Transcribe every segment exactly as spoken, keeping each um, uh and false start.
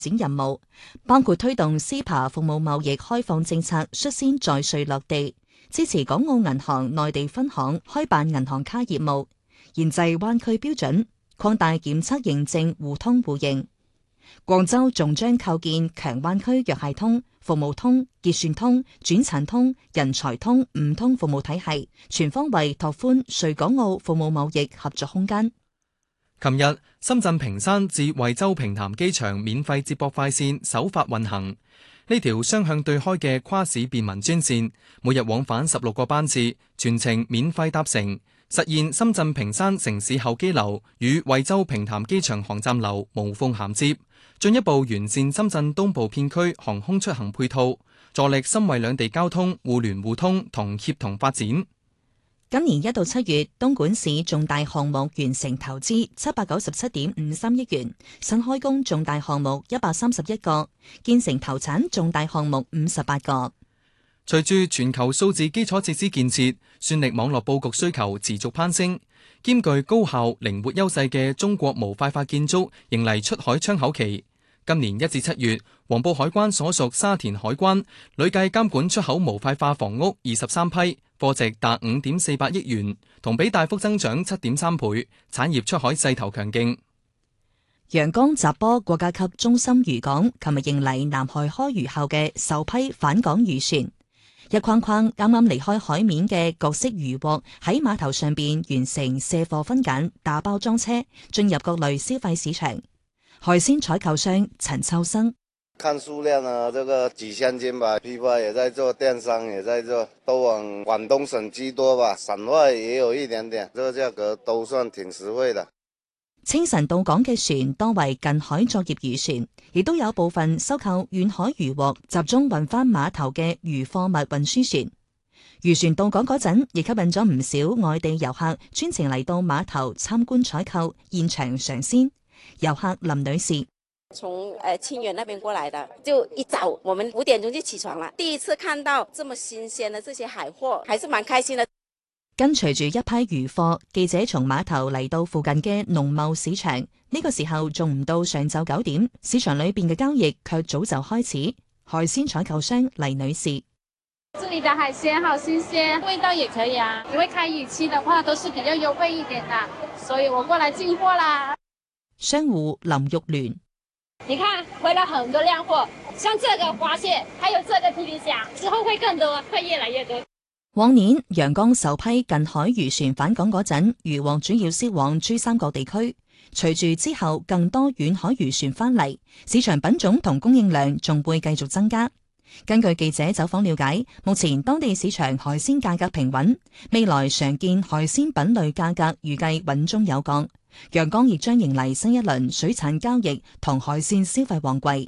展任務，包括推動 C E P A 服務貿易開放政策率先在穗落地，支持港澳銀行內地分行開辦銀行卡業務，研製灣區標準，擴大檢測認證互通互認。廣州仲將構建強灣區藥械通、服務通、結算通、轉產通、人才通五通服務體系，全方位拓寬穗港澳服務貿易合作空間。 琴日，深圳坪山至惠州平潭機場免費接駁快線首發運行。呢條雙向對開嘅跨市便民專線，每日往返十六個班次，全程免費搭乘，實現深圳坪山城市候機樓與惠州平潭機場航站樓無縫銜接，進一步完善深圳東部片區航空出行配套，助力深惠兩地交通互聯互通同協同發展。 今年一到七月，東莞市重大項目完成投資七百九十七點五三億元，新開工重大項目一百三十一個，建成投產重大項目五十八個。 隨住全球數字基礎設施建設，算力網絡佈局需求持續攀升，兼具高效靈活優勢嘅中國模塊化建築迎嚟出海窗口期。今年一至七月，黃埔海關所屬沙田海關累計監管出口模塊化房屋二十三批，貨值達五點四八億元，同比大幅增長七點三倍，產業出海勢頭強勁。 陽江閘坡國家級中心漁港琴日迎嚟南海開漁後嘅首批返港漁船，一筐筐啱啱離開海面嘅各式漁獲喺碼頭上邊完成卸貨分揀、打包裝車，進入各類消費市場。海鮮採購商陳秋生： 看數量啊，這個幾千斤吧，批發也在做，電商也在做，都往廣東省居多吧，省外也有一點點，這個價格都算挺實惠的。 清晨到港嘅船多為近海作業漁船，亦都有部分收購遠海漁獲集中運返碼頭嘅漁貨物運輸船。漁船到港嗰陣，亦吸引咗唔少外地遊客專程嚟到碼頭參觀採購，現場嘗鮮。遊客林女士： 從誒清遠那邊過來的，就一早我們五點鐘就起床了，第一次看到這麼新鮮的這些海貨，還是蠻開心的。 跟隨住一批漁貨，記者從碼頭嚟到附近嘅農貿市場，呢、這個時候仲唔到上晝九點，市場裏邊嘅交易卻早就開始。海鮮採購商黎女士： 這裡的海鮮好新鮮，味道也可以啊，因為開漁期的話都是比較優惠一點的，所以我過來進貨啦。 商戶林玉聯： 你看回來很多靚貨，像這個花蟹，還有這個皮皮蝦，之後會更多，會越來越多。 往年陽江首批近海漁船返港嗰陣，漁獲主要銷往珠三角地區。隨住之後更多遠海漁船返嚟，市場品種同供應量仲會繼續增加。根據記者走訪了解，目前當地市場海鮮價格平穩，未來常見海鮮品類價格預計穩中有降。陽江亦將迎嚟新一輪水產交易同海鮮消費旺季。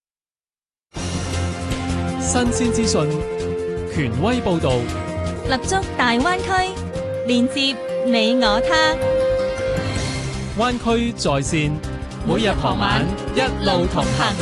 新鮮資訊，權威報道， 立足大灣區，連接你我他。 灣區在線，每日傍晚一路同行。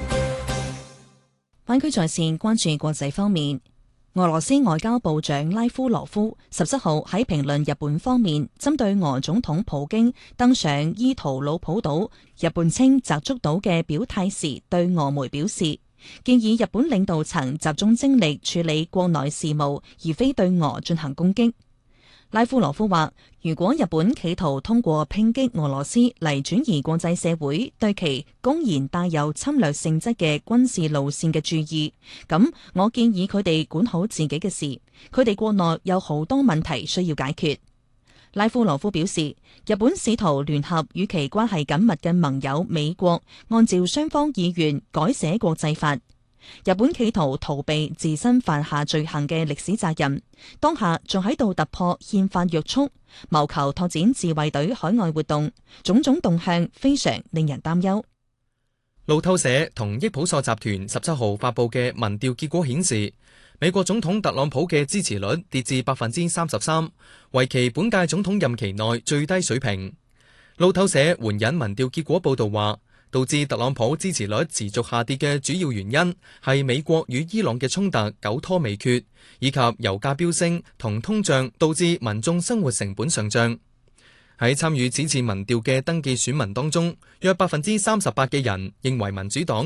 灣區在線關注國際方面。俄羅斯外交部長拉夫羅夫十七號喺評論日本方面針對俄總統普京登上伊圖魯普島，日本稱宅竹島嘅表態時，對俄媒表示，建議日本領導層集中精力處理國內事務，而非對俄進行攻擊。拉夫羅夫話，如果日本企圖通過抨擊俄羅斯嚟轉移國際社會對其公然帶有侵略性質嘅軍事路線嘅注意，咁我建議佢哋管好自己嘅事，佢哋國內有好多問題需要解決。拉夫羅夫表示，日本試圖聯合與其關係緊密嘅盟友美國，按照雙方意願改寫國際法。日本企圖逃避自身犯下罪行嘅歷史責任，當下仲喺度突破憲法約束，謀求拓展自衛隊海外活動，種種動向非常令人擔憂。 路透社同益普索集團十七號發布嘅民調結果顯示，美國總統特朗普嘅支持率跌至百分之三十三，為其本屆總統任期內最低水平。路透社援引民調結果報道話，導致特朗普支持率持續下跌嘅主要原因係美國與伊朗嘅衝突久拖未決，以及油價飆升同通脹導致民眾生活成本上漲。 喺參與此次民調嘅登記選民當中，約百分之三十八嘅人認為民主黨